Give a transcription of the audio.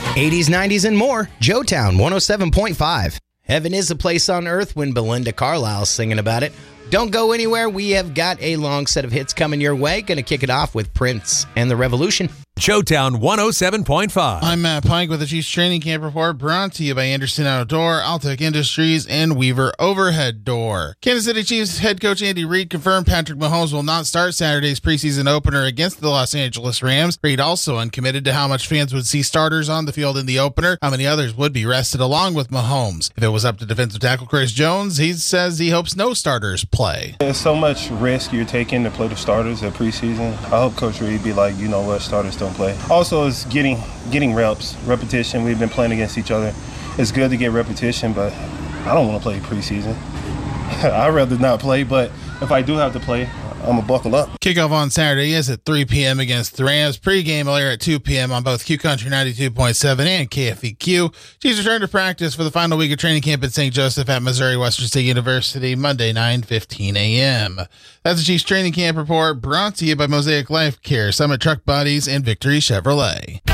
80s, 90s, and more. Joetown 107.5. Heaven is a place on earth when Belinda Carlisle's singing about it. Don't go anywhere. We have got a long set of hits coming your way. Going to kick it off with Prince and the Revolution. Joetown 107.5. I'm Matt Pike with the Chiefs Training Camp Report, brought to you by Anderson Outdoor, Altec Industries, and Weaver Overhead Door. Kansas City Chiefs head coach Andy Reid confirmed Patrick Mahomes will not start Saturday's preseason opener against the Los Angeles Rams. Reid also uncommitted to how much fans would see starters on the field in the opener, how many others would be rested along with Mahomes. If it was up to defensive tackle Chris Jones, he says he hopes no starters play. There's so much risk you're taking to play the starters at preseason. I hope Coach Reid be like, you know what, starters don't play. Also, it's getting reps, repetition. We've been playing against each other. It's good to get repetition, but I don't want to play preseason. I'd rather not play, but if I do have to play, I'm going to buckle up. Kickoff on Saturday is at 3 p.m. against the Rams. Pre-game will air at 2 p.m. on both Q Country 92.7 and KFEQ. Chiefs return to practice for the final week of training camp at St. Joseph at Missouri Western State University, Monday, 9:15 a.m. That's the Chiefs Training Camp Report, brought to you by Mosaic Life Care, Summit Truck Bodies, and Victory Chevrolet.